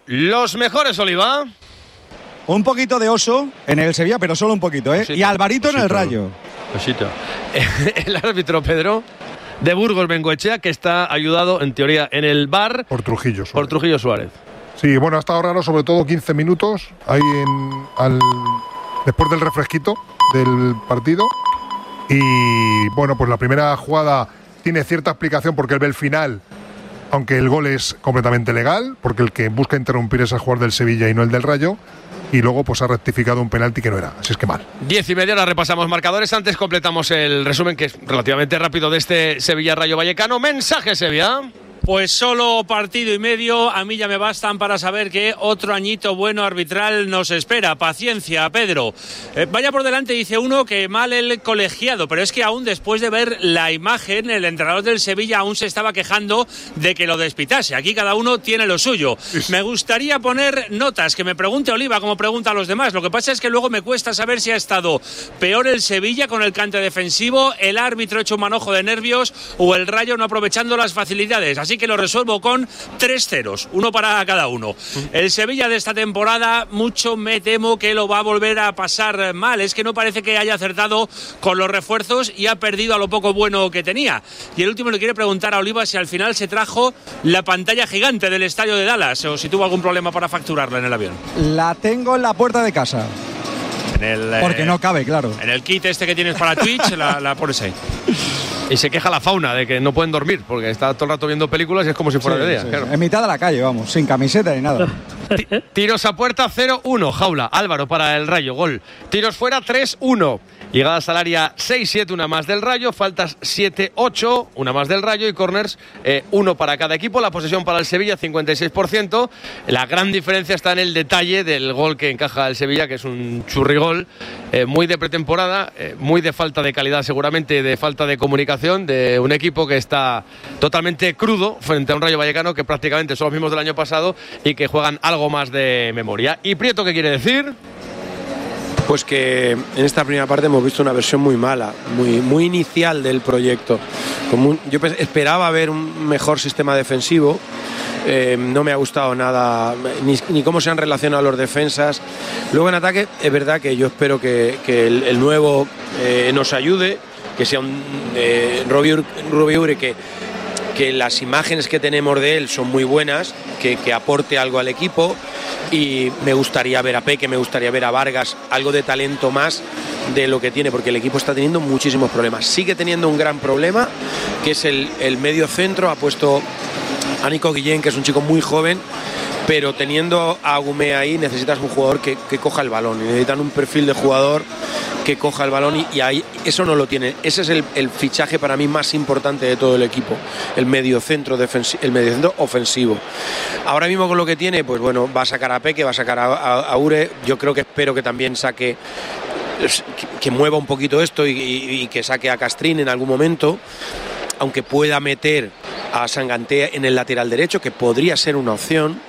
Los mejores, Oliva. Un poquito de Oso en el Sevilla, pero solo un poquito, ¿eh? Y Alvarito en el Rayo. Besito. El árbitro, Pedro, de Burgos Bengoechea, que está ayudado, en teoría, en el VAR por Trujillo Suárez. Por Trujillo Suárez. Sí, bueno, ha estado raro, sobre todo 15 minutos ahí después del refresquito del partido. Y bueno, pues la primera jugada tiene cierta explicación porque él ve el final, aunque el gol es completamente legal, porque el que busca interrumpir es el jugador del Sevilla y no el del Rayo. Y luego pues ha rectificado un penalti que no era, así es que mal. 10:30, ahora repasamos marcadores. Antes completamos el resumen, que es relativamente rápido, de este Sevilla-Rayo Vallecano. Mensaje, Sevilla. Pues solo partido y medio, a mí ya me bastan para saber que otro añito bueno arbitral nos espera. Paciencia, Pedro. Vaya por delante, dice uno, que mal el colegiado, pero es que aún después de ver la imagen, el entrenador del Sevilla aún se estaba quejando de que lo despitase. Aquí cada uno tiene lo suyo. Me gustaría poner notas, que me pregunte Oliva como pregunta a los demás. Lo que pasa es que luego me cuesta saber si ha estado peor el Sevilla con el cante defensivo, el árbitro hecho un manojo de nervios o el Rayo no aprovechando las facilidades. Así que lo resuelvo con 3 ceros, uno para cada uno. El Sevilla de esta temporada, mucho me temo que lo va a volver a pasar mal. Es que no parece que haya acertado con los refuerzos y ha perdido a lo poco bueno que tenía. Y el último le quiere preguntar a Oliva si al final se trajo la pantalla gigante del estadio de Dallas o si tuvo algún problema para facturarla en el avión. La tengo en la puerta de casa. Porque no cabe, claro. En el kit este que tienes para Twitch, la pones ahí. Y se queja la fauna de que no pueden dormir porque está todo el rato viendo películas y es como si fuera de día. Claro. En mitad de la calle, vamos, sin camiseta ni nada. Tiros a puerta 0-1, Jaula. Álvaro para el Rayo, gol. Tiros fuera 3-1. Llegadas al área 6-7, una más del Rayo. Faltas 7-8, una más del Rayo. Y corners, uno para cada equipo. La posesión para el Sevilla, 56%. La gran diferencia está en el detalle del gol que encaja el Sevilla, que es un churrigol. Muy de pretemporada, muy de falta de calidad seguramente, de falta de comunicación, de un equipo que está totalmente crudo frente a un Rayo Vallecano que prácticamente son los mismos del año pasado y que juegan algo más de memoria. ¿Y Prieto qué quiere decir? Pues que en esta primera parte hemos visto una versión muy mala, muy inicial del proyecto. Yo esperaba ver un mejor sistema defensivo. No me ha gustado nada ni cómo se han relacionado los defensas. Luego en ataque es verdad que yo espero que el nuevo nos ayude, que sea un Robiure que las imágenes que tenemos de él son muy buenas, que aporte algo al equipo. Y me gustaría ver a Peque, me gustaría ver a Vargas, algo de talento más de lo que tiene, porque el equipo está teniendo muchísimos problemas. Sigue teniendo un gran problema, que es el medio centro. Ha puesto a Nico Guillén, que es un chico muy joven, pero teniendo a Agumé ahí necesitas un jugador que coja el balón, y necesitan un perfil de jugador que coja el balón y ahí eso no lo tiene. Ese es el fichaje para mí más importante de todo el equipo, el mediocentro ofensivo. Ahora mismo con lo que tiene, pues bueno, va a sacar a Peque, va a sacar a Ure. Yo espero que también saque, que mueva un poquito esto y que saque a Castrín en algún momento, aunque pueda meter a Sanganté en el lateral derecho, que podría ser una opción,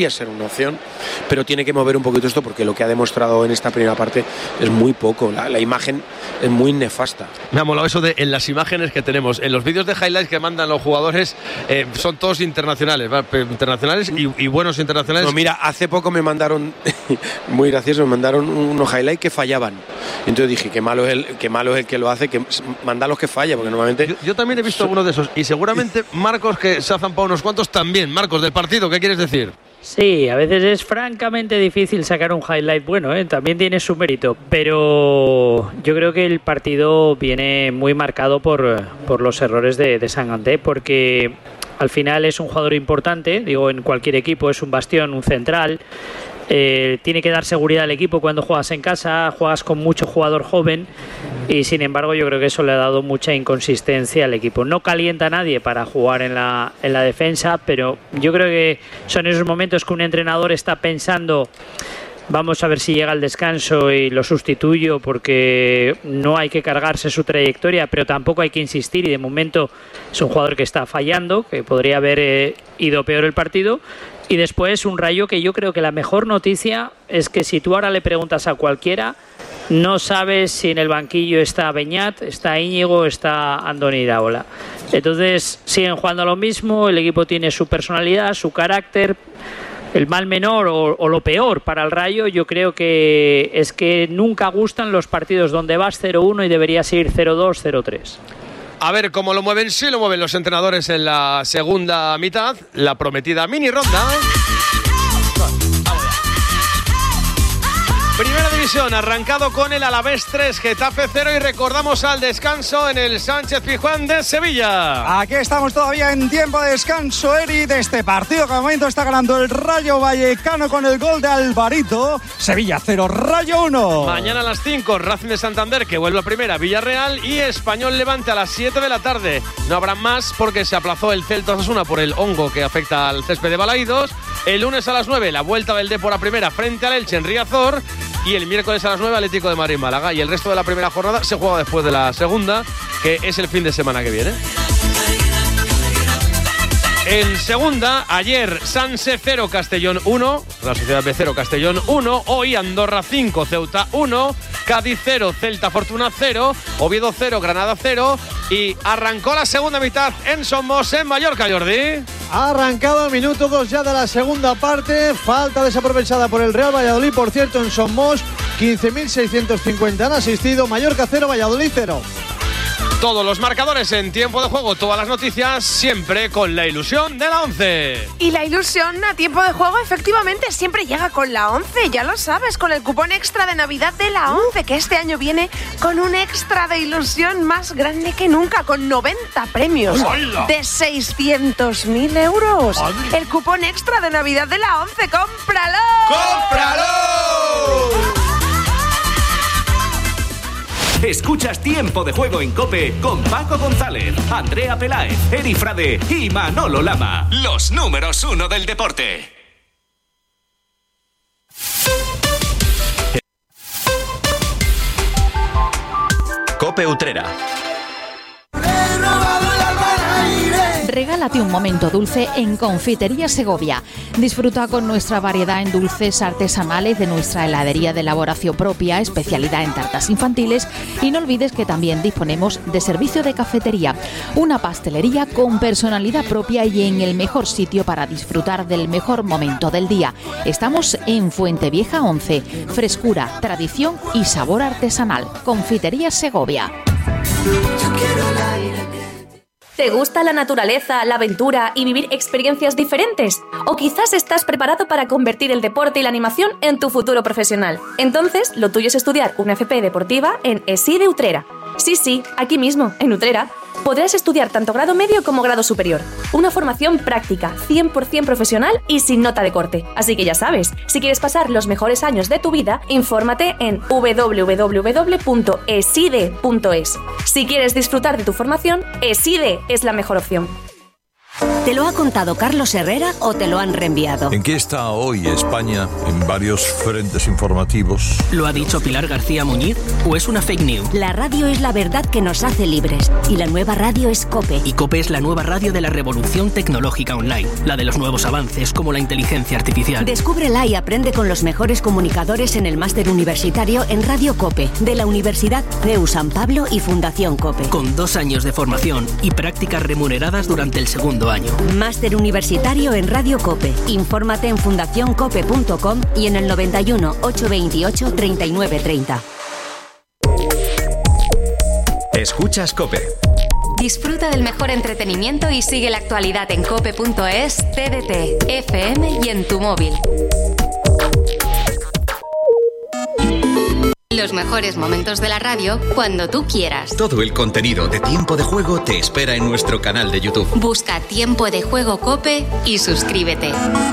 pero tiene que mover un poquito esto porque lo que ha demostrado en esta primera parte es muy poco. La imagen es muy nefasta. Me ha molado eso de en las imágenes que tenemos, en los vídeos de highlights que mandan los jugadores, son todos internacionales, y buenos internacionales. No, mira, hace poco me mandaron, muy gracioso, me mandaron unos highlights que fallaban. Entonces dije, qué malo es el que lo hace, que manda los que falla, porque normalmente... Yo también he visto algunos de esos, y seguramente Marcos, que se ha zampado unos cuantos también. Marcos, del partido, ¿qué quieres decir? Sí, a veces es francamente difícil sacar un highlight bueno, también tiene su mérito, pero yo creo que el partido viene muy marcado por los errores de Sanganté, porque al final es un jugador importante, digo, en cualquier equipo es un bastión, un central. Tiene que dar seguridad al equipo cuando juegas en casa, juegas con mucho jugador joven y sin embargo yo creo que eso le ha dado mucha inconsistencia al equipo. No calienta a nadie para jugar en la defensa, pero yo creo que son esos momentos que un entrenador está pensando, vamos a ver si llega el descanso y lo sustituyo, porque no hay que cargarse su trayectoria, pero tampoco hay que insistir, y de momento es un jugador que está fallando, que podría haber ido peor el partido. Y después un Rayo que yo creo que la mejor noticia es que si tú ahora le preguntas a cualquiera, no sabes si en el banquillo está Beñat, está Íñigo, está Andoni Iraola. Entonces siguen jugando a lo mismo, el equipo tiene su personalidad, su carácter, El mal menor o lo peor para el Rayo, yo creo que es que nunca gustan los partidos donde vas 0-1 y deberías ir 0-2, 0-3. A ver cómo lo mueven, sí lo mueven los entrenadores en la segunda mitad, la prometida mini ronda. Primera división, arrancado con el Alavés 3, Getafe 0 y recordamos al descanso en el Sánchez-Pizjuán de Sevilla. Aquí estamos todavía en tiempo de descanso, Eri, de este partido que de momento está ganando el Rayo Vallecano con el gol de Alvarito. Sevilla 0, Rayo 1. Mañana a las 5, Racing de Santander que vuelve a primera, Villarreal y Español Levante a las 7 de la tarde. No habrá más porque se aplazó el Celta Osasuna por el hongo que afecta al césped de Balaídos. El lunes a las 9, la vuelta del Depor a primera frente al Elche en Riazor. Y el miércoles a las 9, Atlético de Madrid-Málaga. Y el resto de la primera jornada se juega después de la segunda, que es el fin de semana que viene. En segunda, ayer Sanse 0, Castellón 1, la Sociedad B 0, Castellón 1, hoy Andorra 5, Ceuta 1, Cádiz 0, Celta Fortuna 0, Oviedo 0, Granada 0 y arrancó la segunda mitad en Somos, en Mallorca, Jordi. Ha arrancado el minuto 2 ya de la segunda parte, falta desaprovechada por el Real Valladolid, por cierto en Somos, 15.650 han asistido, Mallorca 0, Valladolid 0. Todos los marcadores en tiempo de juego, todas las noticias, siempre con la ilusión de la 11. Y la ilusión a tiempo de juego efectivamente siempre llega con la 11, ya lo sabes, con el cupón extra de Navidad de la 11, que este año viene con un extra de ilusión más grande que nunca, con 90 premios de 600.000 euros. El cupón extra de Navidad de la 11, ¡cómpralo! ¡Cómpralo! Escuchas Tiempo de Juego en COPE con Paco González, Andrea Peláez, Eri Frade y Manolo Lama. Los números 1 del deporte. COPE Utrera. Regálate un momento dulce en Confitería Segovia. Disfruta con nuestra variedad en dulces artesanales de nuestra heladería de elaboración propia, especialidad en tartas infantiles y no olvides que también disponemos de servicio de cafetería, una pastelería con personalidad propia y en el mejor sitio para disfrutar del mejor momento del día. Estamos en Fuentevieja 11, frescura, tradición y sabor artesanal. Confitería Segovia. ¿Te gusta la naturaleza, la aventura y vivir experiencias diferentes? ¿O quizás estás preparado para convertir el deporte y la animación en tu futuro profesional? Entonces, lo tuyo es estudiar una FP deportiva en ESI de Utrera. Sí, aquí mismo, en Utrera. Podrás estudiar tanto grado medio como grado superior. Una formación práctica, 100% profesional y sin nota de corte. Así que ya sabes, si quieres pasar los mejores años de tu vida, infórmate en www.eside.es. Si quieres disfrutar de tu formación, Eside es la mejor opción. ¿Te lo ha contado Carlos Herrera o te lo han reenviado? ¿En qué está hoy España en varios frentes informativos? ¿Lo ha dicho Pilar García Muñiz o es una fake news? La radio es la verdad que nos hace libres y la nueva radio es COPE. Y COPE es la nueva radio de la revolución tecnológica online, la de los nuevos avances como la inteligencia artificial. Descúbrela y aprende con los mejores comunicadores en el máster universitario en Radio COPE de la Universidad CEU San Pablo y Fundación COPE. Con 2 años de formación y prácticas remuneradas durante el segundo año. Máster universitario en Radio COPE. Infórmate en fundacioncope.com y en el 91 828 3930. Escuchas COPE. Disfruta del mejor entretenimiento y sigue la actualidad en cope.es, TDT, FM y en tu móvil. Los mejores momentos de la radio cuando tú quieras. Todo el contenido de Tiempo de Juego te espera en nuestro canal de YouTube. Busca Tiempo de Juego COPE y suscríbete.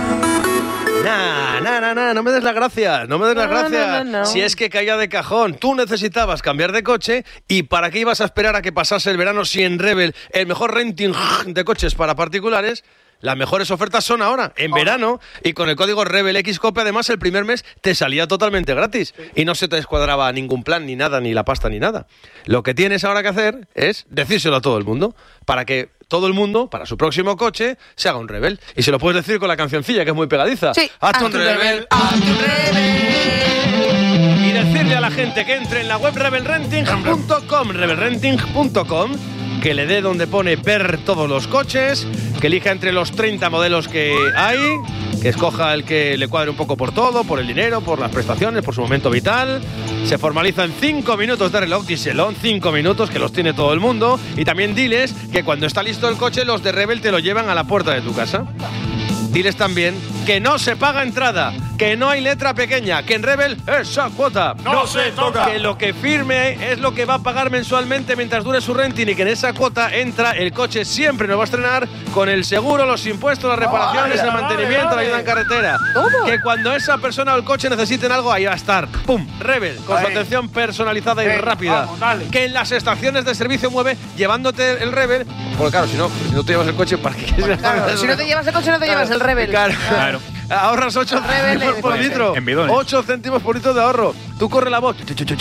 No me des las gracias, no me des las gracias. No. Si es que caía de cajón, tú necesitabas cambiar de coche y ¿para qué ibas a esperar a que pasase el verano si en Rebel el mejor renting de coches para particulares? Las mejores ofertas son ahora, en verano, y con el código RebelXCOPE además el primer mes te salía totalmente gratis y no se te descuadraba ningún plan, ni nada, ni la pasta, ni nada. Lo que tienes ahora que hacer es decírselo a todo el mundo, para que todo el mundo, para su próximo coche, se haga un Rebel. Y se lo puedes decir con la cancioncilla, que es muy pegadiza. Sí, hazte un Rebel, hazte un Rebel. Y decirle a la gente que entre en la web rebelrenting.com, rebelrenting.com, que le dé donde pone ver todos los coches, que elija entre los 30 modelos que hay, que escoja el que le cuadre un poco por todo, por el dinero, por las prestaciones, por su momento vital. Se formaliza en 5 minutos de reloj, díselo, 5 minutos, que los tiene todo el mundo. Y también diles que cuando está listo el coche, los de Rebel te lo llevan a la puerta de tu casa. Diles también que no se paga entrada, que no hay letra pequeña, que en Rebel esa cuota no se toca, que lo que firme es lo que va a pagar mensualmente mientras dure su renting, y que en esa cuota entra el coche, siempre nos va a estrenar con el seguro, los impuestos, las reparaciones, el mantenimiento, la ayuda en carretera. ¿Todo? Que cuando esa persona o el coche necesiten algo, ahí va a estar. ¡Pum! Rebel, con su atención personalizada y rápida. Vamos, que en las estaciones de servicio mueve llevándote el Rebel, porque claro, si no te llevas el coche, ¿para qué? Claro, si no te llevas el coche, no te llevas el Rebel. Claro. Ahorras 8 céntimos por litro. 8 céntimos por litro de ahorro. Tú corre la voz.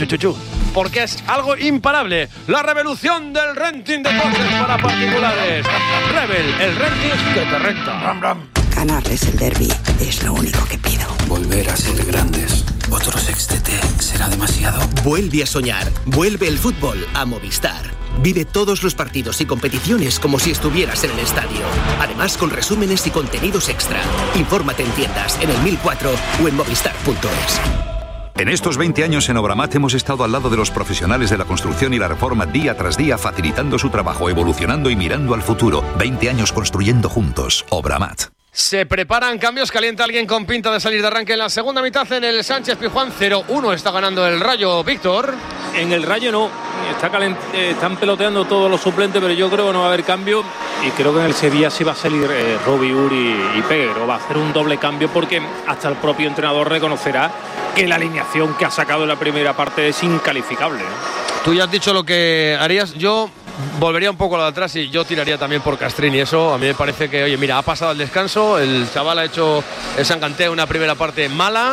Porque es algo imparable. La revolución del renting de coches para particulares. Rebel, el renting que te renta. Ganarles el derbi es lo único que pido. Volver a ser grandes. Otro Sextete será demasiado. Vuelve a soñar. Vuelve el fútbol a Movistar. Vive todos los partidos y competiciones como si estuvieras en el estadio. Además, con resúmenes y contenidos extra. Infórmate en tiendas, en el 1004 o en movistar.es. En estos 20 años en Obramat hemos estado al lado de los profesionales de la construcción y la reforma día tras día, facilitando su trabajo, evolucionando y mirando al futuro. 20 años construyendo juntos. Obramat. Se preparan cambios, calienta alguien con pinta de salir de arranque en la segunda mitad en el Sánchez-Pizjuán. 0-1 está ganando el Rayo, Víctor. En el Rayo no, están peloteando todos los suplentes, pero yo creo que no va a haber cambio, y creo que en el Sevilla sí va a salir Robbie Uri y Pedro. Va a hacer un doble cambio porque hasta el propio entrenador reconocerá que la alineación que ha sacado en la primera parte es incalificable. Tú ya has dicho lo que harías. Yo volvería un poco a lo de atrás y yo tiraría también por Castrini. Eso a mí me parece que, oye, mira, ha pasado el descanso, el chaval ha hecho el Sanganté una primera parte mala.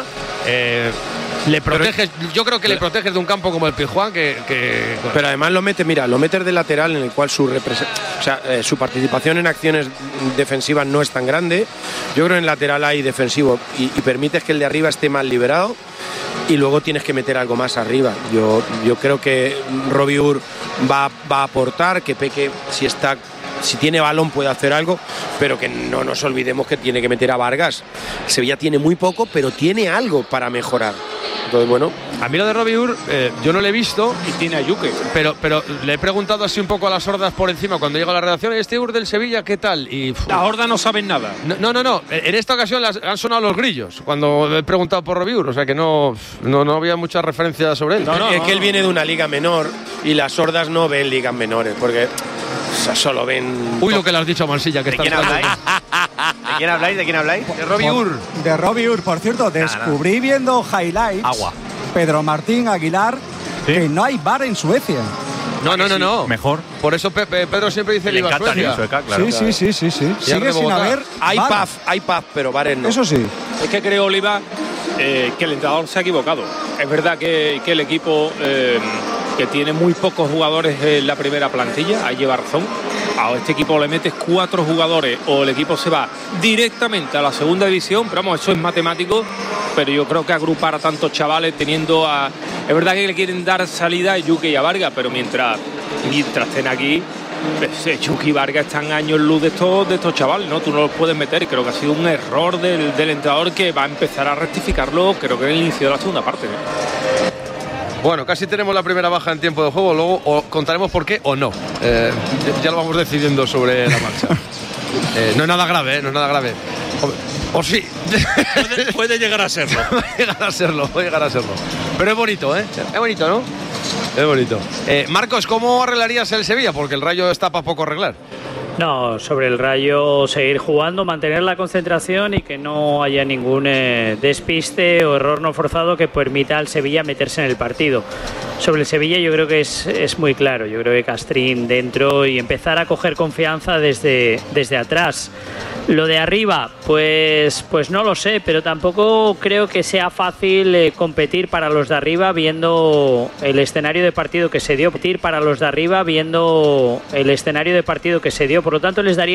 Le proteges, yo creo que le proteges de un campo como el Pizjuán pero además lo metes de lateral, en el cual su participación en acciones defensivas no es tan grande. Yo creo que en lateral hay defensivo y permites que el de arriba esté más liberado, y luego tienes que meter algo más arriba. Yo creo que Robbie Ur va a aportar, que Peque si tiene balón puede hacer algo, pero que no nos olvidemos que tiene que meter a Vargas. Sevilla tiene muy poco, pero tiene algo para mejorar. Entonces, bueno, a mí lo de Robbie Ur, yo no lo he visto. Y tiene a Yuke. Pero le he preguntado así un poco a las hordas por encima cuando llego a la redacción: ¿este Ur del Sevilla qué tal? Y las hordas no saben nada. No. En esta ocasión han sonado los grillos cuando he preguntado por Robbie Ur. O sea que no había mucha referencia sobre él. Es que él viene de una liga menor y las hordas no ven ligas menores, porque solo ven. Uy, lo que le has dicho a Mansilla, que ¿De quién habláis? ¿De quién habláis? De Robbie Ur. De Robbie Ur, por cierto, descubrí viendo highlights. Agua. Pedro Martín Aguilar, que no hay VAR en Suecia. No. Mejor. Por eso Pedro siempre dice que iba a Suecia. Sueca, claro. Sí. Sigue sin haber. Hay PAF, pero VAR no. Eso sí. Es que creo, Oliva, que el entrenador se ha equivocado. Es verdad que el equipo, que tiene muy pocos jugadores en la primera plantilla, ahí lleva razón. A este equipo le metes 4 jugadores o el equipo se va directamente a la segunda división, pero vamos, eso es matemático. Pero yo creo que agrupar a tantos chavales teniendo a... Es verdad que le quieren dar salida a Yuke y a Vargas, pero mientras estén aquí, Yuke y Vargas están años luz de estos chavales, ¿no? Tú no los puedes meter. Creo que ha sido un error del entrenador, que va a empezar a rectificarlo, creo que en el inicio de la segunda parte, ¿no? Bueno, casi tenemos la primera baja en tiempo de juego, luego contaremos por qué o no. Ya lo vamos decidiendo sobre la marcha. No es nada grave, no es nada grave. O sí. Puede llegar a serlo. puede llegar a serlo. Pero es bonito, ¿eh? Es bonito, ¿no? Es bonito. Marcos, ¿cómo arreglarías el Sevilla? Porque el Rayo está para poco arreglar. No, sobre el Rayo seguir jugando, mantener la concentración y que no haya ningún despiste o error no forzado que permita al Sevilla meterse en el partido. Sobre el Sevilla yo creo que es muy claro. Yo creo que Castrín dentro y empezar a coger confianza desde atrás. Lo de arriba, pues no lo sé, pero tampoco creo que sea fácil competir para los de arriba viendo el escenario de partido que se dio. Por lo tanto, les daría